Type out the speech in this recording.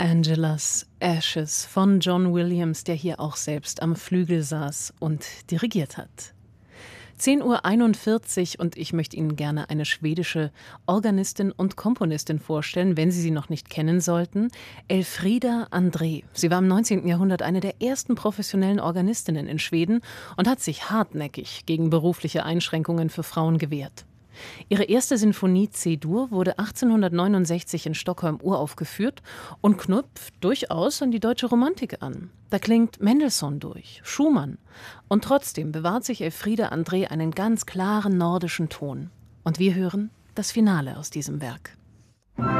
Angela's Ashes von John Williams, der hier auch selbst am Flügel saß und dirigiert hat. 10:41 Uhr und ich möchte Ihnen gerne eine schwedische Organistin und Komponistin vorstellen, wenn Sie sie noch nicht kennen sollten. Elfrieda André. Sie war im 19. Jahrhundert eine der ersten professionellen Organistinnen in Schweden und hat sich hartnäckig gegen berufliche Einschränkungen für Frauen gewehrt. Ihre erste Sinfonie C-Dur wurde 1869 in Stockholm uraufgeführt und knüpft durchaus an die deutsche Romantik an. Da klingt Mendelssohn durch, Schumann. Und trotzdem bewahrt sich Elfrieda André einen ganz klaren nordischen Ton. Und wir hören das Finale aus diesem Werk.